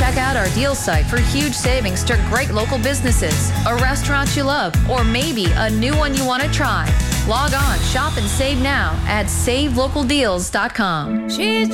Check out our deal site for huge savings to great local businesses, a restaurant you love, or maybe a new one you want to try. Log on, shop, and save now at savelocaldeals.com. She's